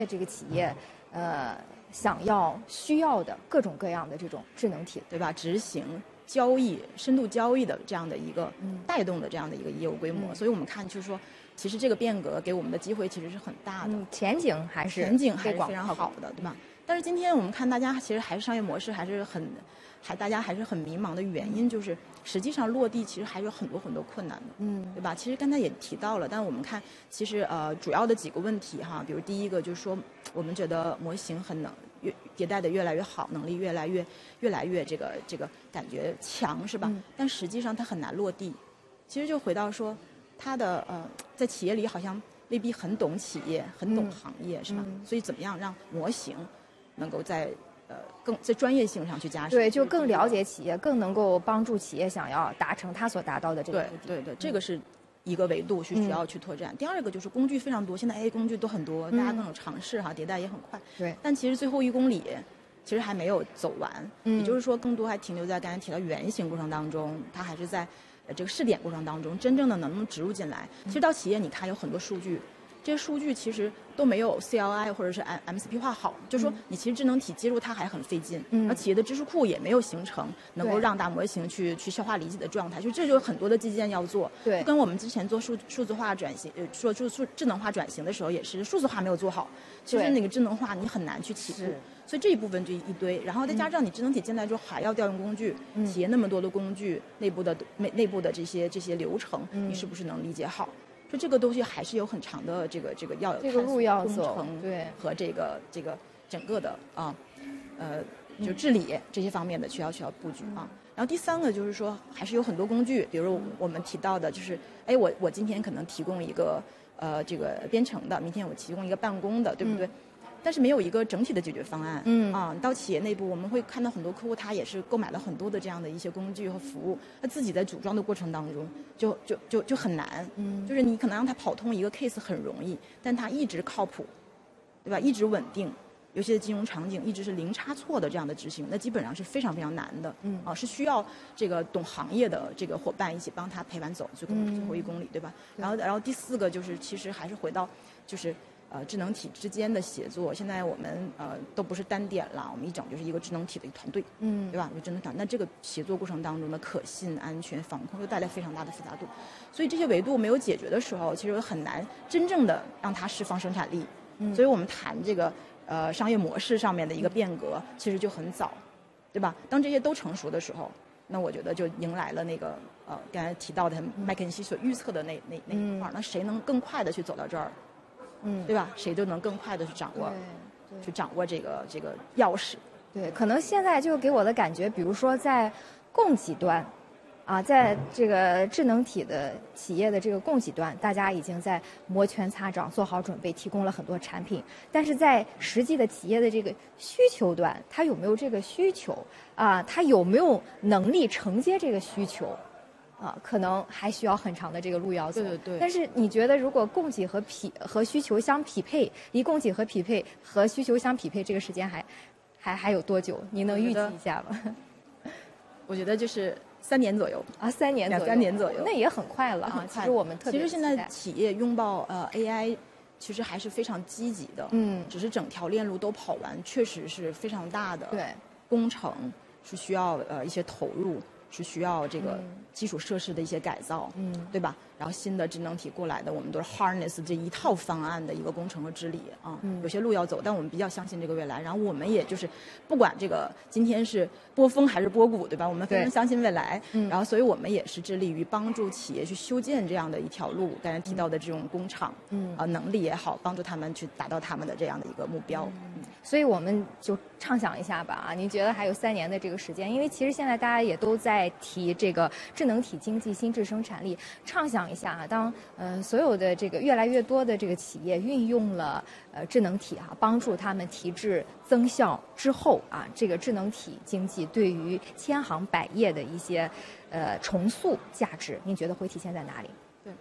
这个企业，想要需要的各种各样的这种智能体， 对吧？执行交易、深度交易的这样的一个带动的这样的一个业务规模，所以我们看就是说，其实这个变革给我们的机会其实是很大的， 前景还是非常好的，对吧？但是今天我们看大家其实还是商业模式大家还是很迷茫的原因就是实际上落地其实还有很多困难的，对吧？其实刚才也提到了，但我们看其实主要的几个问题哈，比如第一个就是说我们觉得模型迭代的越来越好，能力越来越这个感觉强是吧？但实际上它很难落地。其实就回到说它的在企业里好像未必很懂企业，很懂行业是吧？所以怎么样让模型能够在专业性上去加深， 对，就更了解企业，更能够帮助企业想要达成他所达到的这个目的。 对，这个是一个维度需要去拓展。第二个就是工具非常多，现在工具都很多，大家更有尝试哈，迭代也很快。 对， 但其实最后1公里其实还没有走完，也就是说更多还停留在刚才提到原型过程当中，它还是在这个试点过程当中，真正的能不能植入进来。其实到企业你看有很多数据。这些数据其实都没有 CLI 或者是 MCP 化好，就是说你其实智能体接入它还很费劲，而企业的知识库也没有形成能够让大模型去消化理解的状态，就这就有很多的基建要做。 对， 跟我们之前做数字化转型，说智能化转型的时候也是数字化没有做好，其实那个智能化你很难去起步，所以这一部分就一堆，然后再加上你智能体进来之后还要调用工具，企业那么多的工具，内部的这些流程，你是不是能理解好？说这个东西还是有很长的这个要有这个路要走， 对， 和这个整个的就治理这些方面的需要布局啊。然后第三个就是说还是有很多工具，比如我们提到的就是我今天可能提供一个这个编程的，明天我提供一个办公的，对不对？但是没有一个整体的解决方案，到企业内部我们会看到很多客户他也是购买了很多的这样的一些工具和服务，他自己在组装的过程当中就很难，就是你可能让他跑通一个 case 很容易，但他一直靠谱，对吧？一直稳定，有些金融场景一直是零差错的这样的执行，那基本上是非常难的，是需要这个懂行业的这个伙伴一起帮他陪完走，最后1公里，对吧？然后第四个就是其实还是回到就是智能体之间的协作，现在我们都不是单点了，我们一整就是一个智能体的一个团队，对吧？就智能体，那这个协作过程当中的可信、安全、防控又带来非常大的复杂度，所以这些维度没有解决的时候，其实很难真正的让它释放生产力。所以我们谈这个商业模式上面的一个变革，其实就很早，对吧？当这些都成熟的时候，那我觉得就迎来了那个刚才提到的麦肯锡所预测的那一块，那谁能更快的去走到这儿？对吧？谁就能更快的去掌握这个钥匙。 对，可能现在就给我的感觉，比如说在供给端，在这个智能体的企业的这个供给端，大家已经在摩拳擦掌，做好准备，提供了很多产品。但是在实际的企业的这个需求端，它有没有这个需求它有没有能力承接这个需求？可能还需要很长的这个路要走。 对。 但是你觉得，如果供给和需求相匹配，离供给和需求相匹配，这个时间还有多久？您能预计一下吗？ 我觉得就是3年左右 3年左右， 2-3年左右， 那也很快了啊。其实我们特别其实现在企业拥抱AI，其实还是非常积极的。只是整条链路都跑完，确实是非常大的工程，是需要一些投入。是需要这个基础设施的一些改造，对吧？然后新的智能体过来的，我们都是 harness 这一套方案的一个工程和治理有些路要走，但我们比较相信这个未来。然后我们也就是不管这个今天是波峰还是波谷，对吧？我们非常相信未来。然后所以我们也是致力于帮助企业去修建这样的一条路，刚才提到的这种工厂，能力也好，帮助他们去达到他们的这样的一个目标。 所以我们就畅想一下吧您觉得还有3年的这个时间？因为其实现在大家也都在提这个智能体经济、新质生产力。畅想一下当所有的这个越来越多的这个企业运用了智能体帮助他们提质增效之后这个智能体经济对于千行百业的一些重塑价值，您觉得会体现在哪里？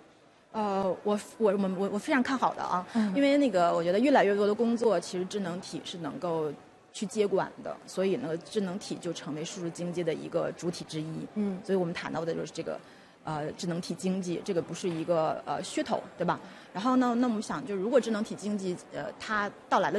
我非常看好的因为我觉得越来越多的工作其实智能体是能够去接管的，所以呢智能体就成为数字经济的一个主体之一。所以我们谈到的就是这个智能体经济，这个不是一个噱头，对吧？然后呢，那我们想，就如果智能体经济它到来的